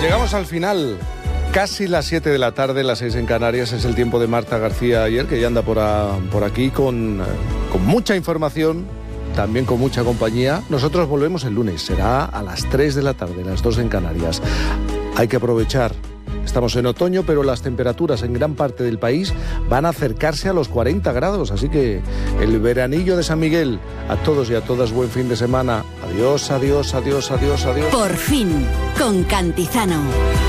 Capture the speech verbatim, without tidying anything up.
Llegamos al final. Casi las siete de la tarde, las seis en Canarias, es el tiempo de Marta García ayer, que ya anda por, a, por aquí con, con mucha información, también con mucha compañía. Nosotros volvemos el lunes, será a las tres de la tarde, las dos en Canarias. Hay que aprovechar. Estamos en otoño, pero las temperaturas en gran parte del país van a acercarse a los cuarenta grados, así que el veranillo de San Miguel. A todos y a todas, buen fin de semana. Adiós, adiós, adiós, adiós, adiós. Por fin, con Cantizano.